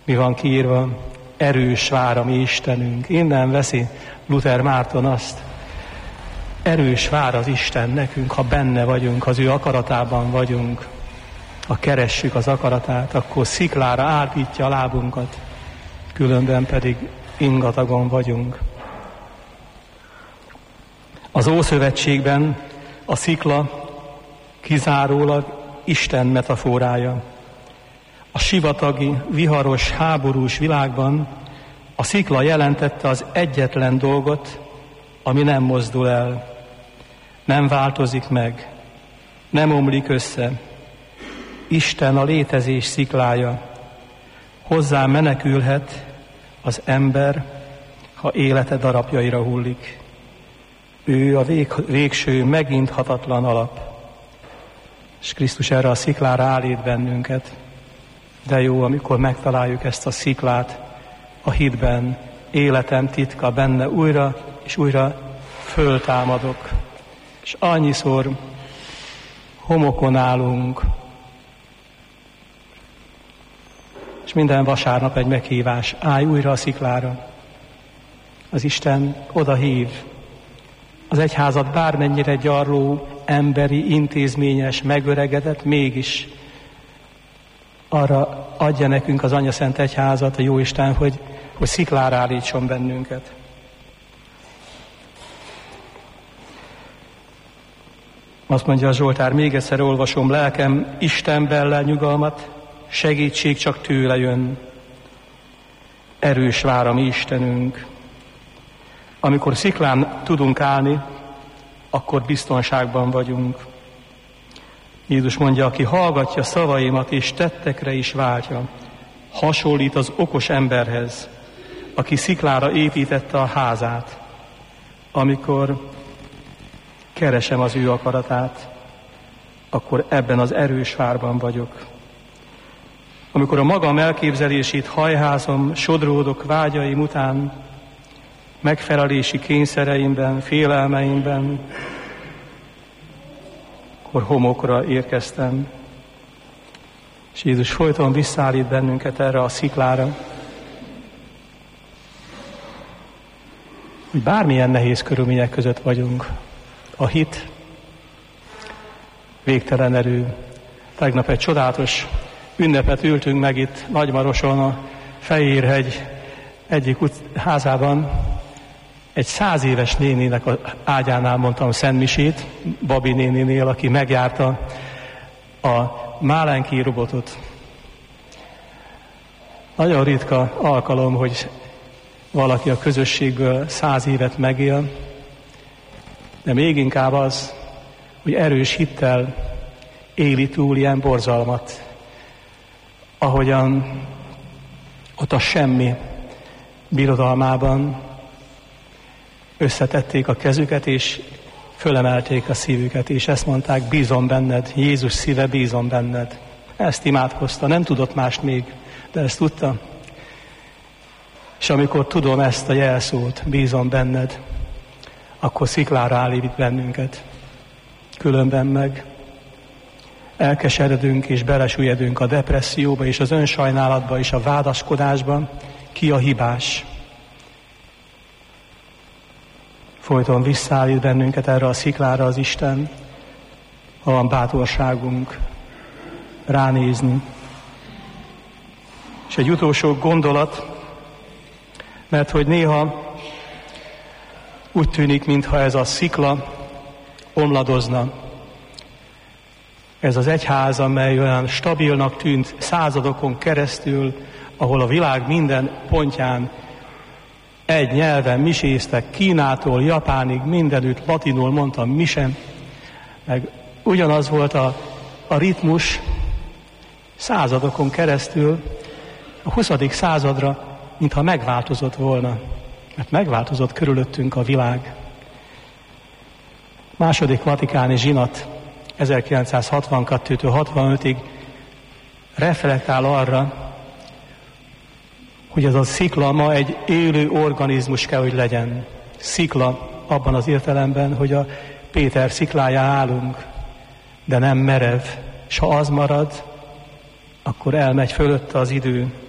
Mi van kiírva? Erős vár a mi Istenünk. Innen veszi Luther Márton azt. Erős vár az Isten nekünk, ha benne vagyunk, az ő akaratában vagyunk, ha keressük az akaratát, akkor sziklára állítja a lábunkat, különben pedig ingatagon vagyunk. Az Ószövetségben a szikla kizárólag Isten metaforája. A sivatagi, viharos, háborús világban a szikla jelentette az egyetlen dolgot, ami nem mozdul el, nem változik meg, nem omlik össze. Isten a létezés sziklája. Hozzá menekülhet az ember, ha élete darabjaira hullik. Ő a végső, meginthatatlan alap. És Krisztus erre a sziklára állít bennünket. De jó, amikor megtaláljuk ezt a sziklát a hitben, életem titka benne, újra és újra föltámadok. És annyiszor homokon állunk, és minden vasárnap egy meghívás, állj újra a sziklára. Az Isten oda hív. Az egyházat bármennyire gyarló, emberi, intézményes, megöregedett, mégis arra adja nekünk az Anya Szent Egyházat, a Jóisten, hogy sziklára állítson bennünket. Azt mondja a Zsoltár, még egyszer olvasom, lelkem Istenben lel nyugalmat, segítség csak tőle jön. Erős vár a mi Istenünk. Amikor sziklán tudunk állni, akkor biztonságban vagyunk. Jézus mondja, aki hallgatja szavaimat és tettekre is váltja, hasonlít az okos emberhez, aki sziklára építette a házát. Amikor keresem az ő akaratát, akkor ebben az erős várban vagyok. Amikor a magam elképzelését hajházom, sodródok vágyaim után, megfelelési kényszereimben, félelmeimben, akkor homokra érkeztem. És Jézus folyton visszaállít bennünket erre a sziklára, hogy bármilyen nehéz körülmények között vagyunk, a hit végtelen erő. Tegnap egy csodálatos ünnepet ültünk meg itt Nagymaroson, a Fejérhegy egyik házában. Egy 100 éves néninek az ágyánál mondtam szentmisét, Babi néninél, aki megjárta a Málenki robotot. Nagyon ritka alkalom, hogy valaki a közösségből 100 évet megél, de még inkább az, hogy erős hittel éli túl ilyen borzalmat, ahogyan ott a semmi birodalmában összetették a kezüket, és fölemelték a szívüket, és ezt mondták, bízom benned, Jézus szíve, bízom benned. Ezt imádkozta, nem tudott mást még, de ezt tudta. És amikor tudom ezt a jelszót, bízom benned, akkor sziklára állít bennünket. Különben meg elkeseredünk és belesüllyedünk a depresszióba és az önsajnálatba és a vádaskodásba. Ki a hibás? Folyton visszaállít bennünket erre a sziklára az Isten, ha van bátorságunk ránézni. És egy utolsó gondolat, mert hogy néha úgy tűnik, mintha ez a szikla omladozna. Ez az egyház, amely olyan stabilnak tűnt századokon keresztül, ahol a világ minden pontján egy nyelven miséztek, Kínától Japánig, mindenütt latinul mondtam mise, meg ugyanaz volt a ritmus századokon keresztül, a 20. századra, mintha megváltozott volna, mert megváltozott körülöttünk a világ. Második vatikáni zsinat 1962-től 65-ig reflektál arra, hogy ez a szikla ma egy élő organizmus kell, hogy legyen. Szikla abban az értelemben, hogy a Péter szikláján állunk, de nem merev, és ha az marad, akkor elmegy fölötte az idő,